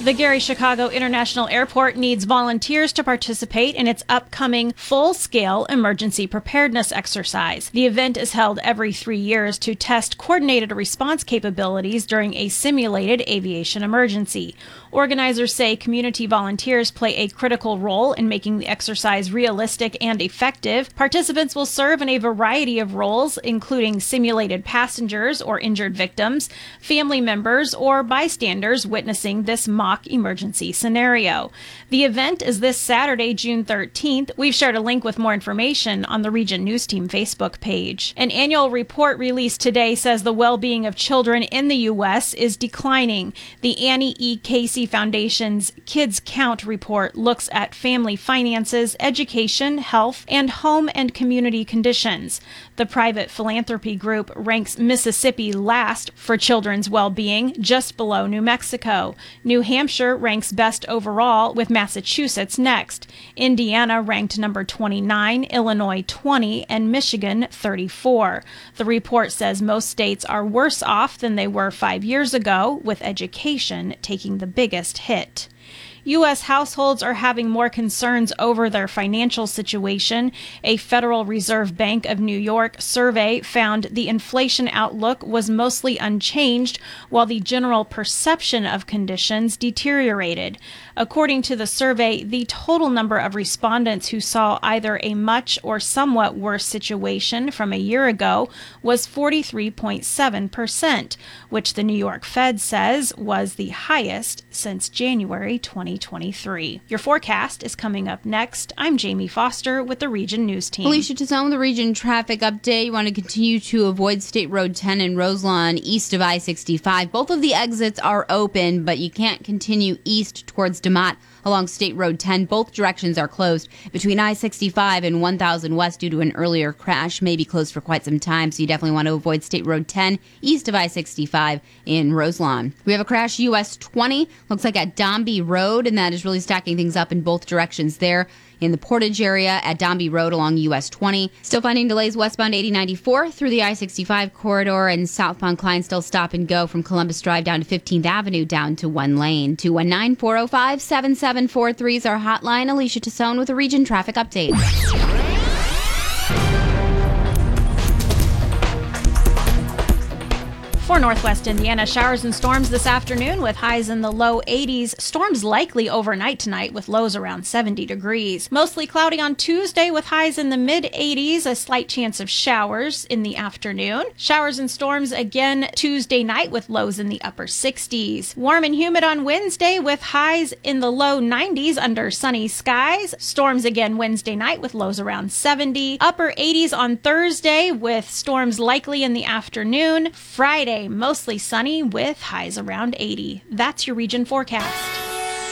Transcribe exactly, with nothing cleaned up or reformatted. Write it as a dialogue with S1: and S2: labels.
S1: The Gary Chicago International Airport needs volunteers to participate in its upcoming full-scale emergency preparedness exercise. The event is held every three years to test coordinated response capabilities during a simulated aviation emergency. Organizers say community volunteers play a critical role in making the exercise realistic and effective. Participants will serve in a variety of roles, including simulated passengers or injured victims, family members, or bystanders witnessing this mock emergency scenario. The event is this Saturday, June thirteenth. We've shared a link with more information on the Region News Team Facebook page. An annual report released today says the well-being of children in the U S is declining. The Annie E. Casey Foundation's Kids Count report looks at family finances, education, health, and home and community conditions. The private philanthropy group ranks Mississippi last for children's well-being, just below New Mexico. New Hampshire ranks best overall, with Massachusetts next. Indiana ranked number twenty-nine, Illinois twenty, and Michigan thirty-four. The report says most states are worse off than they were five years ago, with education taking the biggest hit. U S households are having more concerns over their financial situation. A Federal Reserve Bank of New York survey found the inflation outlook was mostly unchanged, while the general perception of conditions deteriorated. According to the survey, the total number of respondents who saw either a much or somewhat worse situation from a year ago was forty-three point seven percent, which the New York Fed says was the highest since January twenty twenty-three. Your forecast is coming up next. I'm Jamie Foster with the Region News Team.
S2: Alicia Tassone, the Region Traffic Update. You want to continue to avoid State Road ten in Roselawn, east of I sixty-five. Both of the exits are open, but you can't continue east towards DeMotte along State Road ten. Both directions are closed between I sixty-five and one thousand West due to an earlier crash. May be closed for quite some time, so you definitely want to avoid State Road ten east of I sixty-five in Roselawn. We have a crash U S twenty, looks like at Dombey Road, and that is really stacking things up in both directions there in the Portage area at Dombey Road along U S twenty. Still finding delays westbound eighty ninety-four through the I sixty-five corridor, and southbound Klein still stop and go from Columbus Drive down to fifteenth Avenue down to one lane. two one nine, four oh five, seven seven four three is our hotline. Alicia Tassone with a Region Traffic Update.
S1: For Northwest Indiana, showers and storms this afternoon with highs in the low eighties. Storms likely overnight tonight with lows around seventy degrees. Mostly cloudy on Tuesday with highs in the mid eighties. A slight chance of showers in the afternoon. Showers and storms again Tuesday night with lows in the upper sixties. Warm and humid on Wednesday with highs in the low nineties under sunny skies. Storms again Wednesday night with lows around seventy. Upper eighties on Thursday with storms likely in the afternoon. Friday, mostly sunny with highs around eighty. That's your region forecast.